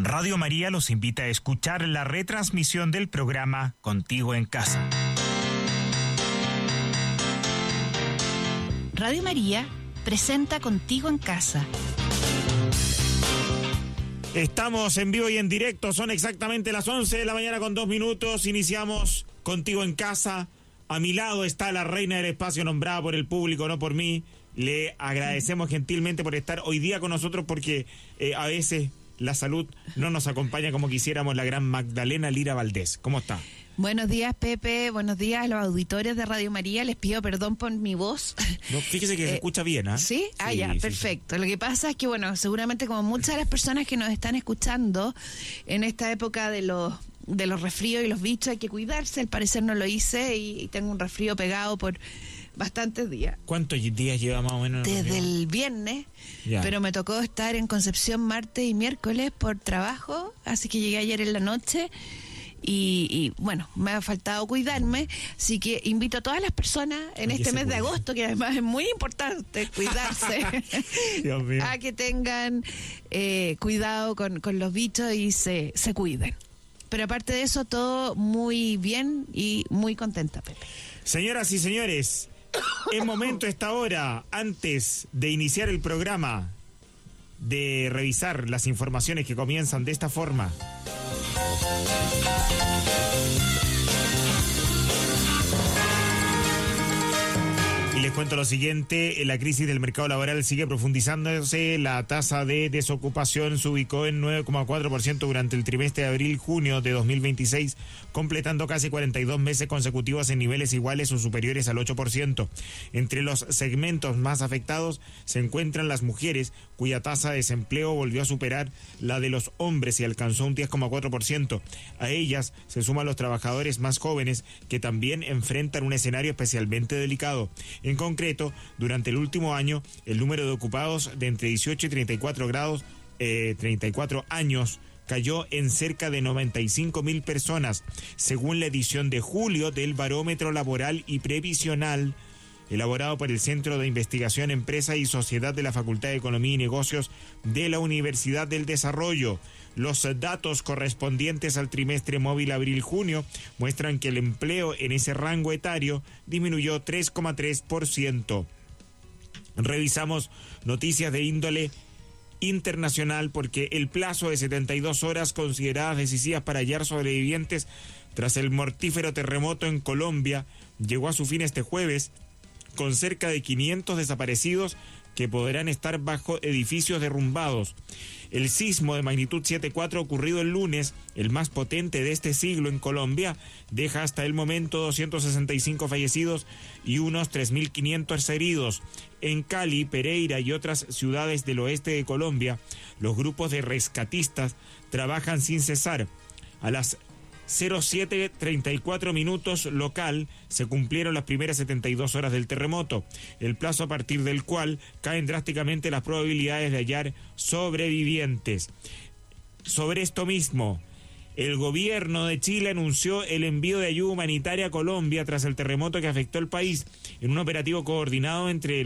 Radio María los invita a escuchar la retransmisión del programa Contigo en Casa. Radio María presenta Contigo en Casa. Estamos en vivo y en directo, son exactamente las 11 de la mañana con 2 minutos. Iniciamos Contigo en Casa. A mi lado está la reina del espacio nombrada por el público, no por mí. Le agradecemos gentilmente por estar hoy día con nosotros porque a veces la salud no nos acompaña como quisiéramos. La gran Magdalena Lira Valdés. ¿Cómo está? Buenos días, Pepe. Buenos días a los auditores de Radio María. Les pido perdón por mi voz. No, fíjese que se escucha bien, ¿ah? ¿Sí? Ah, ya, perfecto. Sí. Lo que pasa es que, bueno, seguramente como muchas de las personas que nos están escuchando en esta época de los resfríos y los bichos, hay que cuidarse. Al parecer no lo hice y tengo un resfrío pegado por bastantes días. ¿Cuántos días lleva más o menos? Desde el viernes, ya. Pero me tocó estar en Concepción martes y miércoles por trabajo, así que llegué ayer en la noche y bueno, me ha faltado cuidarme, así que invito a todas las personas en este mes de agosto, que además es muy importante cuidarse, a que tengan cuidado con los bichos y se cuiden. Pero aparte de eso, todo muy bien y muy contenta, Pepe. Señoras y señores, es momento esta hora, antes de iniciar el programa, de revisar las informaciones que comienzan de esta forma. Y les cuento lo siguiente: la crisis del mercado laboral sigue profundizándose. La tasa de desocupación se ubicó en 9,4% durante el trimestre de abril-junio de 2026, completando casi 42 meses consecutivos en niveles iguales o superiores al 8%. Entre los segmentos más afectados se encuentran las mujeres, cuya tasa de desempleo volvió a superar la de los hombres y alcanzó un 10,4%. A ellas se suman los trabajadores más jóvenes, que también enfrentan un escenario especialmente delicado. En concreto, durante el último año, el número de ocupados de entre 18 y 34 años cayó en cerca de 95.000 personas, según la edición de julio del Barómetro Laboral y Previsional, elaborado por el Centro de Investigación Empresa y Sociedad de la Facultad de Economía y Negocios de la Universidad del Desarrollo. Los datos correspondientes al trimestre móvil abril-junio muestran que el empleo en ese rango etario disminuyó 3,3%. Revisamos noticias de índole internacional porque el plazo de 72 horas consideradas decisivas para hallar sobrevivientes tras el mortífero terremoto en Colombia llegó a su fin este jueves, con cerca de 500 desaparecidos que podrán estar bajo edificios derrumbados. El sismo de magnitud 7,4 ocurrido el lunes, el más potente de este siglo en Colombia, deja hasta el momento 265 fallecidos y unos 3.500 heridos. En Cali, Pereira y otras ciudades del oeste de Colombia, los grupos de rescatistas trabajan sin cesar. A las 07:34 minutos local se cumplieron las primeras 72 horas del terremoto, el plazo a partir del cual caen drásticamente las probabilidades de hallar sobrevivientes. Sobre esto mismo, el gobierno de Chile anunció el envío de ayuda humanitaria a Colombia tras el terremoto que afectó el país en un operativo coordinado entre